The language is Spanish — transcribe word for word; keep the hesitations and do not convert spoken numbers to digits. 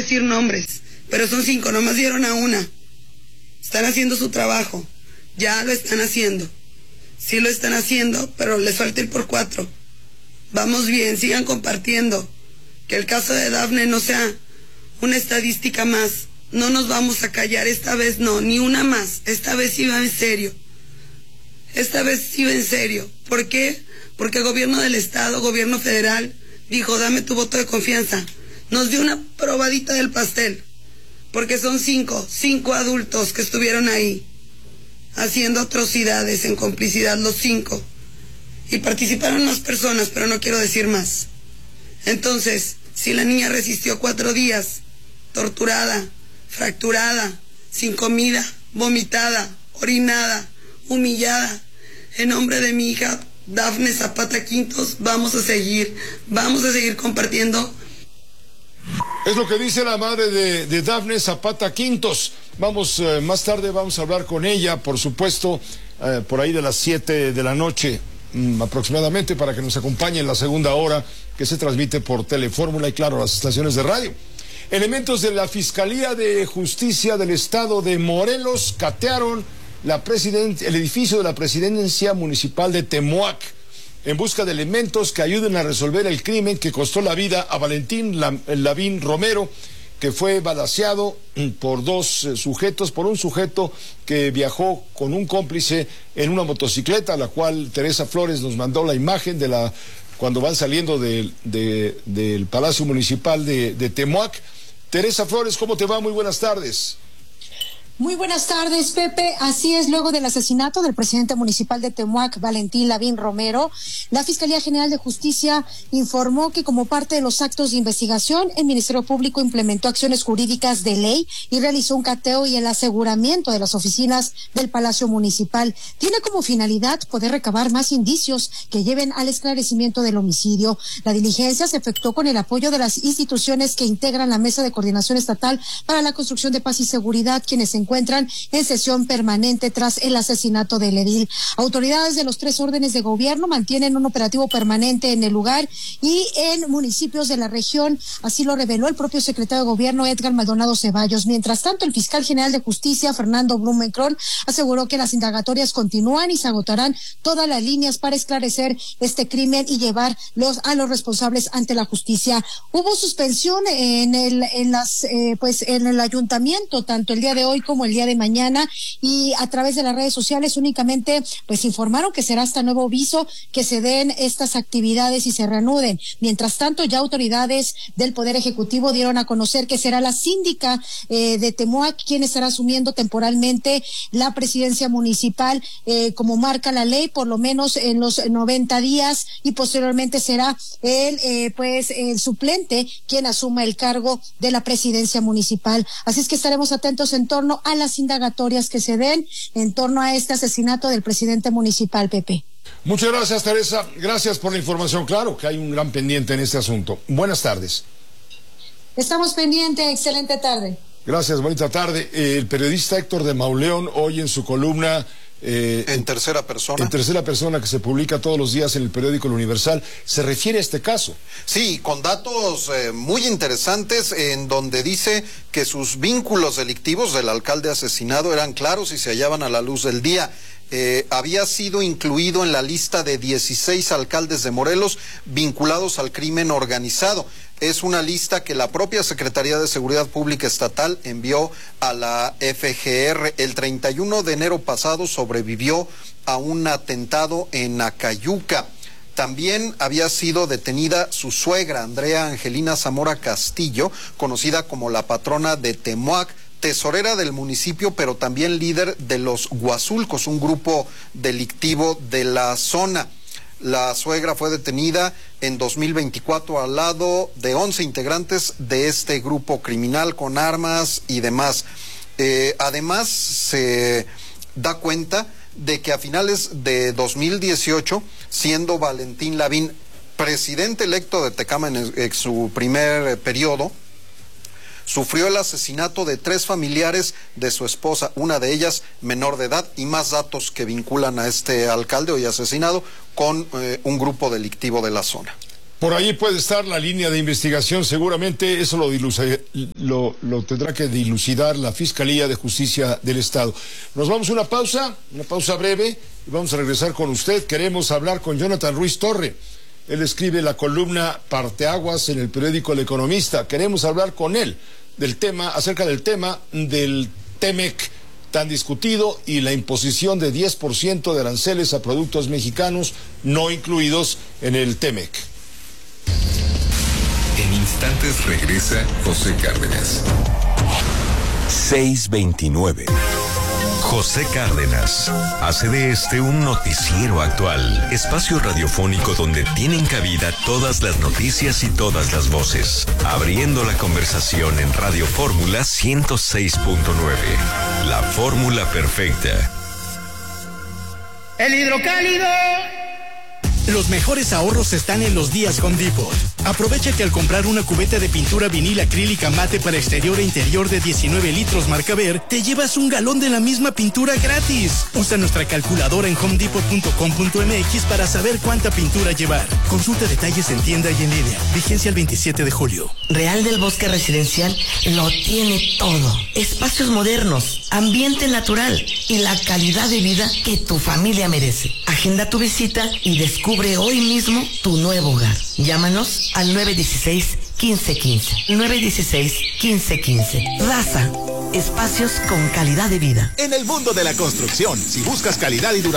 decir nombres, pero son cinco, nomás dieron a una. Están haciendo su trabajo, ya lo están haciendo. Sí lo están haciendo, pero les falta ir por cuatro. Vamos bien, sigan compartiendo. Que el caso de Dafne no sea una estadística más. No nos vamos a callar, esta vez no, ni una más. Esta vez sí va en serio. Esta vez sí va en serio. ¿Por qué? Porque el gobierno del estado, gobierno federal, dijo, dame tu voto de confianza. Nos dio una probadita del pastel. Porque son cinco, cinco adultos que estuvieron ahí, haciendo atrocidades en complicidad, los cinco. Y participaron más personas, pero no quiero decir más. Entonces, si la niña resistió cuatro días, torturada, fracturada, sin comida, vomitada, orinada, humillada, en nombre de mi hija Dafne Zapata Quintos, vamos a seguir, vamos a seguir compartiendo. Es lo que dice la madre de, de Dafne Zapata Quintos. Vamos, eh, más tarde vamos a hablar con ella, por supuesto, eh, por ahí de las siete de la noche mm, aproximadamente, para que nos acompañe en la segunda hora que se transmite por Telefórmula y, claro, las estaciones de radio. Elementos de la Fiscalía de Justicia del Estado de Morelos catearon la presiden- el edificio de la Presidencia Municipal de Temoac en busca de elementos que ayuden a resolver el crimen que costó la vida a Valentín Lavín Romero, que fue balaceado por dos eh, sujetos, por un sujeto que viajó con un cómplice en una motocicleta, a la cual Teresa Flores nos mandó la imagen de la cuando van saliendo de, de, del Palacio Municipal de, de Temoac. Teresa Flores, ¿cómo te va? Muy buenas tardes. Muy buenas tardes, Pepe. Así es, luego del asesinato del presidente municipal de Temoac, Valentín Lavín Romero, la Fiscalía General de Justicia informó que como parte de los actos de investigación, el Ministerio Público implementó acciones jurídicas de ley y realizó un cateo y el aseguramiento de las oficinas del Palacio Municipal. Tiene como finalidad poder recabar más indicios que lleven al esclarecimiento del homicidio. La diligencia se efectuó con el apoyo de las instituciones que integran la Mesa de Coordinación Estatal para la Construcción de Paz y Seguridad, quienes se encuentran en sesión permanente tras el asesinato del edil. Autoridades de los tres órdenes de gobierno mantienen un operativo permanente en el lugar y en municipios de la región, así lo reveló el propio secretario de Gobierno Edgar Maldonado Ceballos. Mientras tanto, el fiscal general de Justicia, Fernando Blumenkron, aseguró que las indagatorias continúan y se agotarán todas las líneas para esclarecer este crimen y llevar los, a los responsables ante la justicia. Hubo suspensión en el, en las, eh, pues en el ayuntamiento, tanto el día de hoy como como el día de mañana, y a través de las redes sociales únicamente pues informaron que será hasta nuevo aviso que se den estas actividades y se reanuden. Mientras tanto, ya autoridades del Poder Ejecutivo dieron a conocer que será la síndica eh, de Temoac quien estará asumiendo temporalmente la presidencia municipal, eh, como marca la ley, por lo menos en los noventa días, y posteriormente será el eh, pues el suplente quien asuma el cargo de la presidencia municipal. Así es que estaremos atentos en torno a las indagatorias que se den en torno a este asesinato del presidente municipal, Pepe. Muchas gracias, Teresa. Gracias por la información. Claro que hay un gran pendiente en este asunto. Buenas tardes. Estamos pendientes. Excelente tarde. Gracias, bonita tarde. Eh, el periodista Héctor de Mauleón, hoy en su columna Eh, en tercera persona. En tercera persona, que se publica todos los días en el periódico El Universal, se refiere a este caso. Sí, con datos eh, muy interesantes, en donde dice que sus vínculos delictivos del alcalde asesinado eran claros y se hallaban a la luz del día. Eh, había sido incluido en la lista de dieciséis alcaldes de Morelos vinculados al crimen organizado. Es una lista que la propia Secretaría de Seguridad Pública Estatal envió a la F G R. El treinta y uno de enero pasado sobrevivió a un atentado en Acayuca. También había sido detenida su suegra, Andrea Angelina Zamora Castillo, conocida como la patrona de Temoac, tesorera del municipio, pero también líder de los Guazulcos, un grupo delictivo de la zona. La suegra fue detenida en dos mil veinticuatro al lado de once integrantes de este grupo criminal con armas y demás. Eh, además, se da cuenta de que a finales de dos mil dieciocho, siendo Valentín Lavín presidente electo de Tecama en, en su primer periodo, sufrió el asesinato de tres familiares de su esposa, una de ellas menor de edad, y más datos que vinculan a este alcalde hoy asesinado con eh, un grupo delictivo de la zona. Por ahí puede estar la línea de investigación, seguramente eso lo, diluci- lo, lo tendrá que dilucidar la Fiscalía de Justicia del Estado. Nos vamos a una pausa, una pausa breve, y vamos a regresar con usted. Queremos hablar con Jonathan Ruiz Torre. Él escribe la columna Parteaguas en el periódico El Economista. Queremos hablar con él del tema, acerca del tema del T-MEC tan discutido y la imposición de diez por ciento de aranceles a productos mexicanos no incluidos en el T-MEC. En instantes regresa José Cárdenas. seis veintinueve. José Cárdenas hace de este un noticiero actual, espacio radiofónico donde tienen cabida todas las noticias y todas las voces, abriendo la conversación en Radio Fórmula ciento seis punto nueve, la fórmula perfecta. El hidrocálido. Los mejores ahorros están en los días Home Depot. Aprovecha que al comprar una cubeta de pintura vinil acrílica mate para exterior e interior de diecinueve litros marca Ver, te llevas un galón de la misma pintura gratis. Usa nuestra calculadora en home depot punto com punto m x para saber cuánta pintura llevar. Consulta detalles en tienda y en línea. Vigencia el veintisiete de julio. Real del Bosque Residencial lo tiene todo. Espacios modernos, ambiente natural y la calidad de vida que tu familia merece. Agenda tu visita y descubre hoy mismo tu nuevo hogar. Llámanos al nueve uno seis, uno cinco uno cinco. nueve uno seis, uno cinco uno cinco. Raza, espacios con calidad de vida. En el mundo de la construcción, si buscas calidad y duración,